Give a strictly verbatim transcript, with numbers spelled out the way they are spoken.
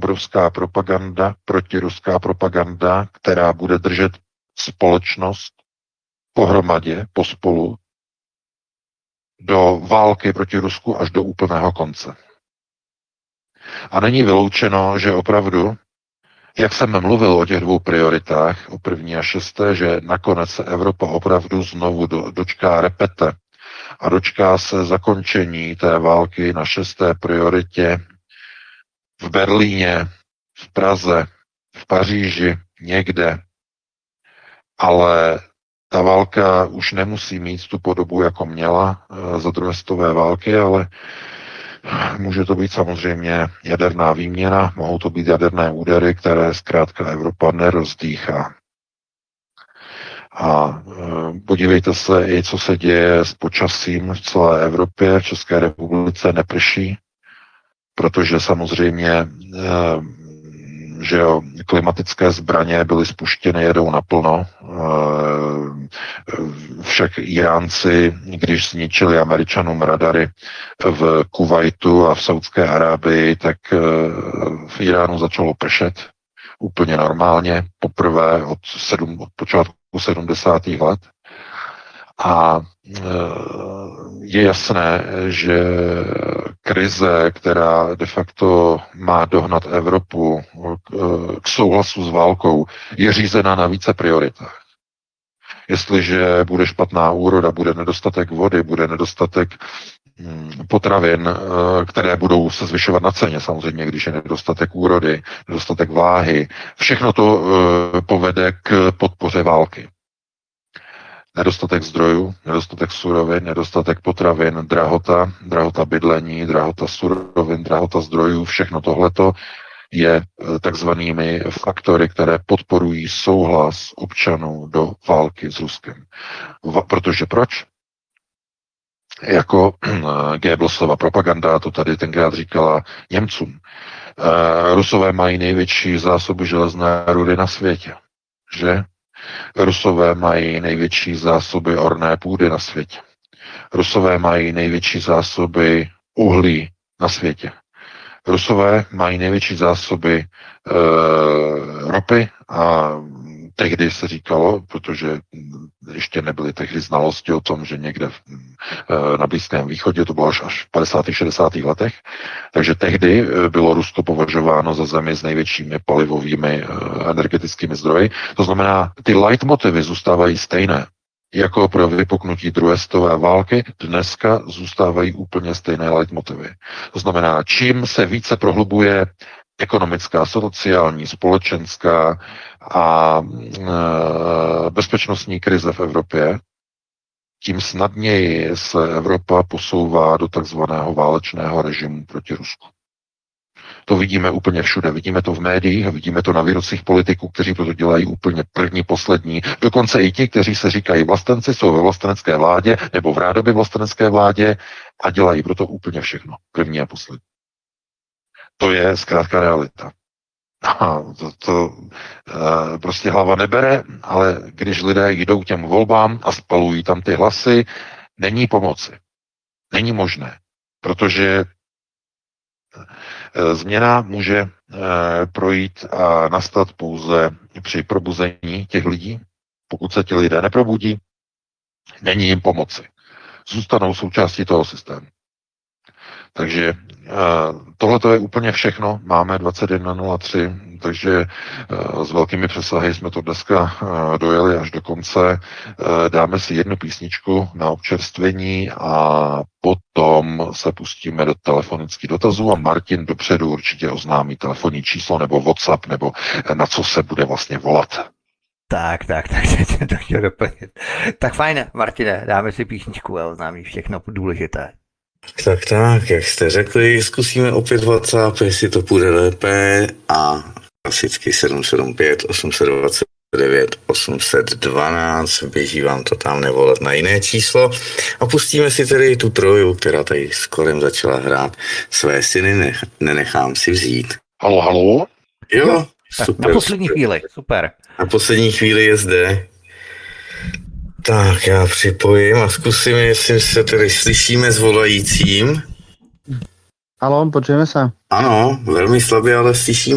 obrovská propaganda, protiruská propaganda, která bude držet společnost pohromadě, pospolu, do války proti Rusku až do úplného konce. A není vyloučeno, že opravdu, jak jsem mluvil o těch dvou prioritách, o první a šesté, že nakonec se Evropa opravdu znovu do, dočká repete a dočká se zakončení té války na šesté prioritě v Berlíně, v Praze, v Paříži, někde. Ale ta válka už nemusí mít tu podobu, jako měla za druhé světové války, ale může to být samozřejmě jaderná výměna, mohou to být jaderné údery, které zkrátka Evropa nerozdýchá. A e, podívejte se i, co se děje s počasím v celé Evropě. V České republice neprší, protože samozřejmě e, že jo, klimatické zbraně byly spuštěny, jedou naplno. Však Iránci, když zničili Američanům radary v Kuvajtu a v Saudské Arábii, tak v Iránu začalo pršet úplně normálně, poprvé od, sedm, od počátku sedmdesátých let. A je jasné, že krize, která de facto má dohnat Evropu k souhlasu s válkou, je řízena na více prioritách. Jestliže bude špatná úroda, bude nedostatek vody, bude nedostatek potravin, které budou se zvyšovat na ceně, samozřejmě, když je nedostatek úrody, nedostatek vláhy, všechno to povede k podpoře války. Nedostatek zdrojů, nedostatek surovin, nedostatek potravin, drahota, drahota bydlení, drahota surovin, drahota zdrojů, všechno tohleto je takzvanými faktory, které podporují souhlas občanů do války s Ruskem. Va- protože proč? Jako Goebbelsova propaganda to tady tenkrát říkala Němcům. Rusové mají největší zásobu železné rudy na světě, že? Rusové mají největší zásoby orné půdy na světě. Rusové mají největší zásoby uhlí na světě. Rusové mají největší zásoby e, ropy a tehdy se říkalo, protože ještě nebyly tehdy znalosti o tom, že někde v, e, na Blízkém východě, to bylo až, až v padesátých šedesátých letech, takže tehdy bylo Rusko považováno za zemi s největšími palivovými e, energetickými zdroji. To znamená, ty leitmotivy zůstávají stejné. Jako pro vypuknutí druhé světové války dneska zůstávají úplně stejné leitmotivy. To znamená, čím se více prohlubuje ekonomická, sociální, společenská a e, bezpečnostní krize v Evropě, tím snadněji se Evropa posouvá do takzvaného válečného režimu proti Rusku. To vidíme úplně všude. Vidíme to v médiích a vidíme to na výrocích politiků, kteří proto dělají úplně první, poslední. Dokonce i ti, kteří se říkají vlastenci, jsou ve vlastenecké vládě nebo v rádoby vlastenecké vládě a dělají proto úplně všechno. První a poslední. To je zkrátka realita. A to, to e, prostě hlava nebere, ale když lidé jdou k těm volbám a spalují tam ty hlasy, není pomoci. Není možné. Protože změna může projít a nastat pouze při probuzení těch lidí. Pokud se ti lidé neprobudí, není jim pomoci. Zůstanou součástí toho systému. Takže tohle je úplně všechno. Máme dvacet jedna nula tři, takže s velkými přesahy jsme to dneska dojeli až do konce. Dáme si jednu písničku na občerstvení a potom se pustíme do telefonických dotazů a Martin dopředu určitě oznámí telefonní číslo nebo WhatsApp, nebo na co se bude vlastně volat. Tak, tak, tak, jsem to chtěl doplnit. Tak fajn, Martine, dáme si písničku a oznámí všechno důležité. Tak, tak, jak jste řekli, zkusíme opět WhatsApp, jestli to půjde lépe a klasicky sedm sedm pět osm dva devět osm jedna dva, běží vám to tam nevolat na jiné číslo a pustíme si tedy tu troju, která tady s kolem začala hrát. Své syny nech, nenechám si vzít. Halo, halo? Jo, tak super. Na poslední chvíli, super. Na poslední chvíli je zde. Tak, já připojím a zkusím, jestli se tedy slyšíme s volajícím. Haló, počujeme se. Ano, velmi slabě, ale slyšíme.